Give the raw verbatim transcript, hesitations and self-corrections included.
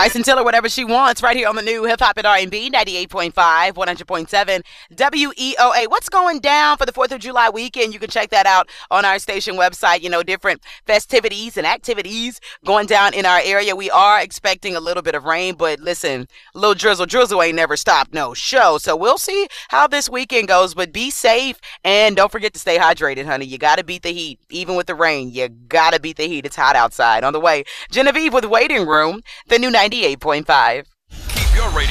Bryson Tiller, whatever she wants, right here on the new Hip Hop and R and B, ninety-eight point five, one hundred point seven W E O A. What's going down for the fourth of July weekend? You can check that out on our station website. You know, different festivities and activities going down in our area. We are expecting a little bit of rain, but listen, a little drizzle, drizzle ain't never stopped, no show. So we'll see how this weekend goes, but be safe and don't forget to stay hydrated, honey. You got to beat the heat. Even with the rain, you got to beat the heat. It's hot outside. On the way, Genevieve with Waiting Room, the new ninety-eight point five. Keep your radio